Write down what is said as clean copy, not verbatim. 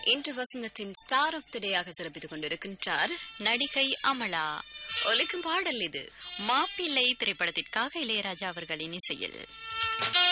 இன்று வசந்தத்தின் star of the டே ஆக சிறப்பித்துக் கொண்டிருக்கின்றார் நடிகை அமலா. ஒலிக்கும் பாடல் இது மாப்பிள்ளை திரைப்படத்திற்காக இளையராஜா அவர்களின் இசையில்.